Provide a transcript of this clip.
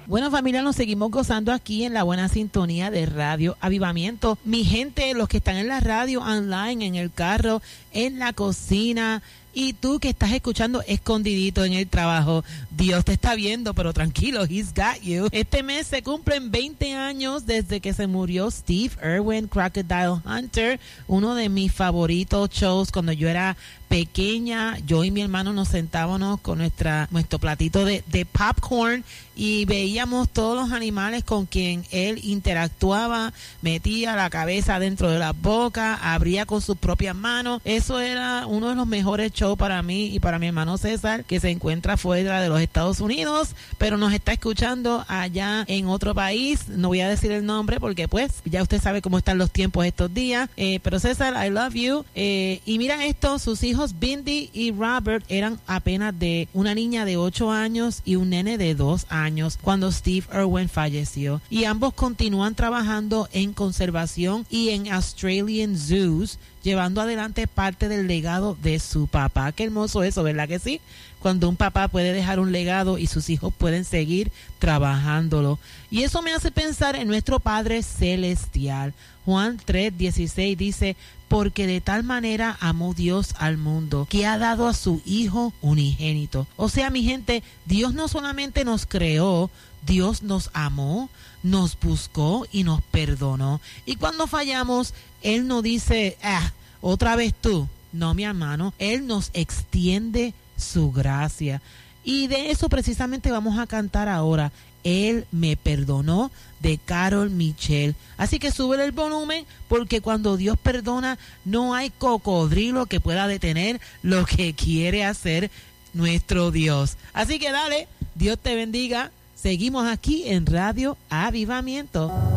Bueno, familia, nos seguimos gozando aquí en la buena sintonía de Radio Avivamiento. Mi gente, los que están en la radio, online, en el carro, en la cocina, y tú que estás escuchando escondidito en el trabajo, Dios te está viendo, pero tranquilo, He's got you. Este mes se cumplen 20 años desde que se murió Steve Irwin, Crocodile Hunter, uno de mis favoritos shows cuando yo era pequeña. Yo y mi hermano nos sentábamos con nuestro platito de popcorn y veíamos todos los animales con quien él interactuaba, metía la cabeza dentro de la boca, abría con sus propias manos. Eso era uno de los mejores shows para mí y para mi hermano César, que se encuentra fuera de los Estados Unidos, pero nos está escuchando allá en otro país. No voy a decir el nombre porque pues ya usted sabe cómo están los tiempos estos días, pero César, I love you. Y mira esto, sus hijos Bindi y Robert eran apenas de una niña de 8 años y un nene de 2 años cuando Steve Irwin falleció, y ambos continúan trabajando en conservación y en Australian zoos, llevando adelante parte del legado de su papá. Qué hermoso eso, ¿verdad que sí? Cuando un papá puede dejar un legado y sus hijos pueden seguir trabajándolo. Y eso me hace pensar en nuestro Padre Celestial. Juan 3:16 dice: porque de tal manera amó Dios al mundo, que ha dado a su Hijo unigénito. O sea, mi gente, Dios no solamente nos creó, Dios nos amó, nos buscó y nos perdonó. Y cuando fallamos, Él no dice, otra vez tú. No, mi hermano, Él nos extiende su gracia. Y de eso precisamente vamos a cantar ahora. Él me perdonó, de Carol Michelle. Así que sube el volumen, porque cuando Dios perdona no hay cocodrilo que pueda detener lo que quiere hacer nuestro Dios. Así que dale, Dios te bendiga. Seguimos aquí en Radio Avivamiento.